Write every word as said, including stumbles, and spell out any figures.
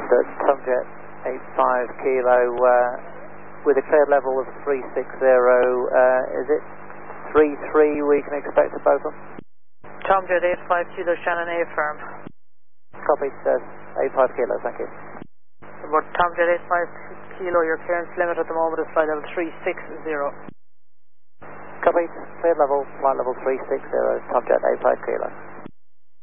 Under Tomjet eight five kilo uh, with a cleared level of three six zero, uh, is it three three we can expect at both of them? Tomjet eight five kilo, Shannon A firm. Copy, uh, eight five kilo, thank you. About Tomjet eight five kilo, your clearance limit at the moment is flight level three six zero. Copy, cleared level, flight level three six zero, Tomjet eight five kilo.